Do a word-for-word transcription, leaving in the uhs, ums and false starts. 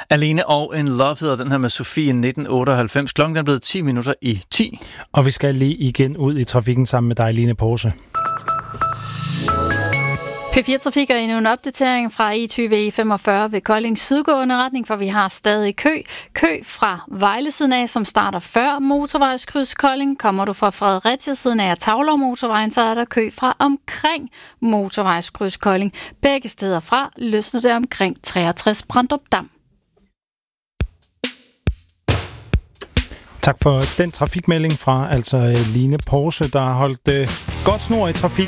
Alene og In Love hedder den her med Sofie nitten otteoghalvfems. Klokken er blevet ti minutter i ti. Og vi skal lige igen ud i trafikken sammen med dig, Line Porse. P fire Trafik er endnu en opdatering fra E tyve E femogfyrre ved Kolding sydgående retning, for vi har stadig kø. Kø fra Vejle-siden af, som starter før motorvejskryds Kolding. Kommer du fra Fredericia-siden af Tavler motorvejen, så er der kø fra omkring motorvejskryds Kolding. Begge steder fra løsner det omkring treogtres Brandrup Dam. Tak for den trafikmelding fra altså Line Porse, der har holdt øh, godt snor i trafik.